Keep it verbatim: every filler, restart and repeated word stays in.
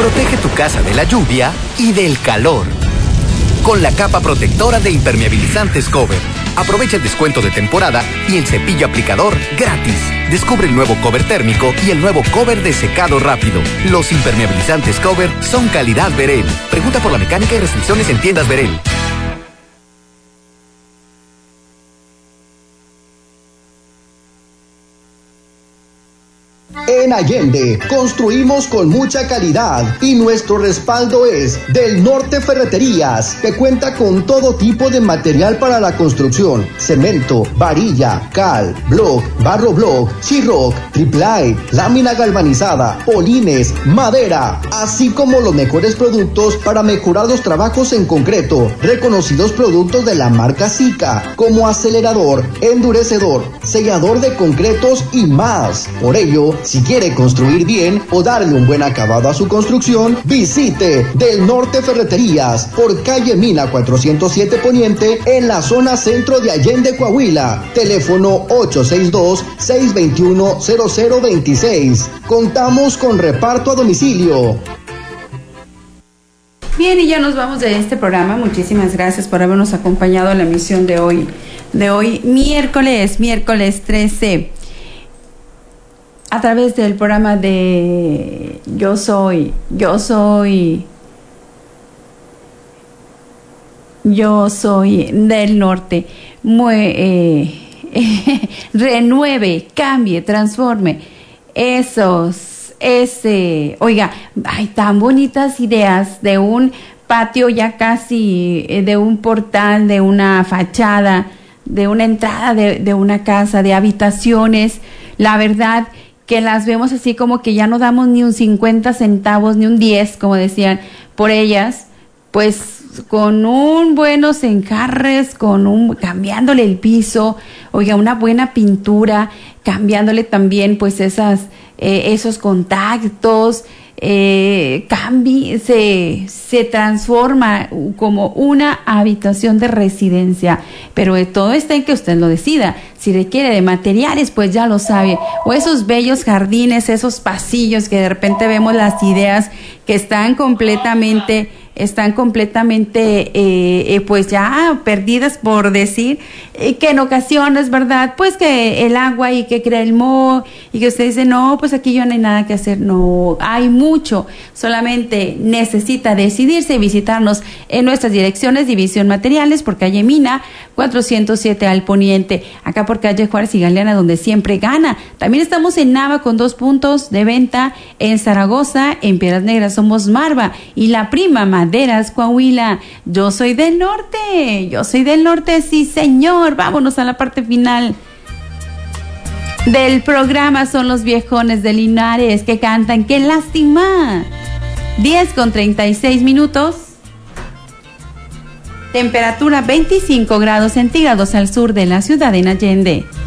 Protege tu casa de la lluvia y del calor. Con la capa protectora de impermeabilizantes Cover. Aprovecha el descuento de temporada y el cepillo aplicador gratis. Descubre el nuevo cover térmico y el nuevo cover de secado rápido. Los impermeabilizantes Cover son calidad Berel. Pregunta por la mecánica y restricciones en tiendas Berel. En Allende, construimos con mucha calidad y nuestro respaldo es Del Norte Ferreterías, que cuenta con todo tipo de material para la construcción: cemento, varilla, cal, block, barro block, sheetrock, triple, lámina galvanizada, polines, madera, así como los mejores productos para mejorar los trabajos en concreto. Reconocidos productos de la marca Sika, como acelerador, endurecedor, sellador de concretos y más. Por ello, si quiere construir bien o darle un buen acabado a su construcción, visite Del Norte Ferreterías por calle Mina cuatrocientos siete Poniente en la zona centro de Allende, Coahuila. Teléfono ocho seis dos, seis dos uno, cero cero dos seis. Contamos con reparto a domicilio. Bien, y ya nos vamos de este programa. Muchísimas gracias por habernos acompañado en la emisión de hoy, de hoy miércoles, miércoles trece. A través del programa de Yo Soy, Yo Soy, Yo Soy del Norte. Mue, eh, eh, renueve, cambie, transforme esos, ese, oiga, hay tan bonitas ideas de un patio ya casi, eh, de un portal, de una fachada, de una entrada de, de una casa, de habitaciones. La verdad que las vemos así como que ya no damos ni un cincuenta centavos, ni un diez, como decían, por ellas, pues con un buenos enjarres, con un, cambiándole el piso, oiga, una buena pintura, cambiándole también pues esas, eh, esos contactos, eh, cambi, se, se transforma como una habitación de residencia, pero de todo está en que usted lo decida. Si requiere de materiales, pues ya lo sabe, o esos bellos jardines, esos pasillos que de repente vemos las ideas que están completamente están completamente eh, eh, pues ya perdidas, por decir, eh, que en ocasiones, ¿verdad? Pues que el agua y que crea el moho y que usted dice, no, pues aquí yo no hay nada que hacer. No, hay mucho, solamente necesita decidirse y visitarnos en nuestras direcciones: División Materiales por calle Mina cuatrocientos siete al Poniente, acá por calle Juárez y Galeana, donde siempre gana. También estamos en Nava con dos puntos de venta, en Zaragoza, en Piedras Negras somos Marva y La Prima Maderas Coahuila. Yo soy del norte, yo soy del norte, sí señor. Vámonos a la parte final del programa. Son los viejones de Linares que cantan Qué lástima. diez con treinta y seis minutos. Temperatura veinticinco grados centígrados al sur de la ciudad de Allende.